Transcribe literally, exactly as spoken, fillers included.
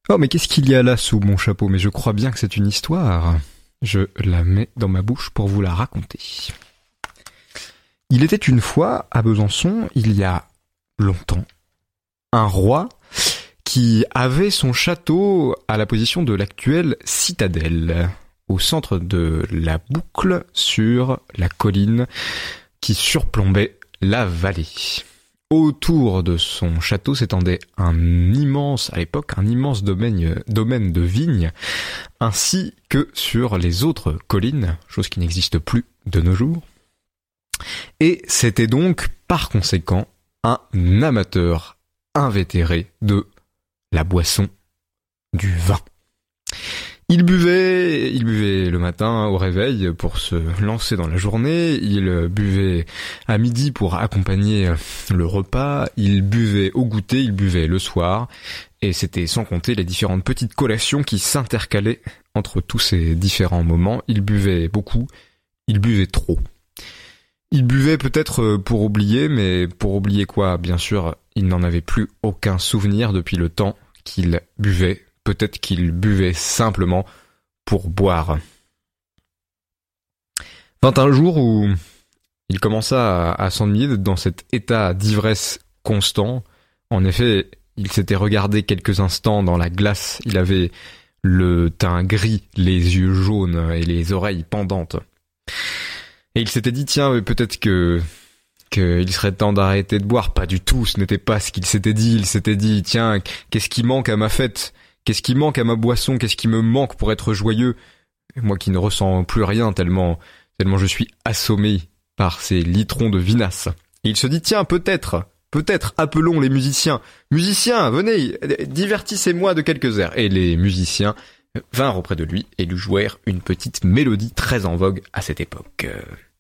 Oh, mais qu'est-ce qu'il y a là sous mon chapeau? Mais je crois bien que c'est une histoire. Je la mets dans ma bouche pour vous la raconter. Il était une fois, à Besançon, il y a longtemps, un roi qui avait son château à la position de l'actuelle citadelle, au centre de la boucle sur la colline qui surplombait la vallée. Autour de son château s'étendait un immense, à l'époque, un immense domaine, domaine de vignes, ainsi que sur les autres collines, chose qui n'existe plus de nos jours. Et c'était donc, par conséquent, un amateur invétéré de la boisson, du vin. Il buvait, il buvait le matin au réveil pour se lancer dans la journée, il buvait à midi pour accompagner le repas, il buvait au goûter, il buvait le soir, et c'était sans compter les différentes petites collations qui s'intercalaient entre tous ces différents moments. Il buvait beaucoup, il buvait trop. Il buvait peut-être pour oublier, mais pour oublier quoi? Bien sûr, il n'en avait plus aucun souvenir depuis le temps qu'il buvait. Peut-être qu'il buvait simplement pour boire. Vint un jour où il commença à, à s'ennuyer dans cet état d'ivresse constant. En effet, il s'était regardé quelques instants dans la glace. Il avait le teint gris, les yeux jaunes et les oreilles pendantes. Et il s'était dit, tiens, peut-être que qu'il serait temps d'arrêter de boire. Pas du tout, ce n'était pas ce qu'il s'était dit. Il s'était dit, tiens, qu'est-ce qui manque à ma fête? Qu'est-ce qui manque à ma boisson? Qu'est-ce qui me manque pour être joyeux? Moi qui ne ressens plus rien tellement, tellement je suis assommé par ces litrons de vinasse. Et il se dit, tiens, peut-être, peut-être, appelons les musiciens. Musiciens, venez, divertissez-moi de quelques airs. Et les musiciens vinrent auprès de lui et lui jouèrent une petite mélodie très en vogue à cette époque.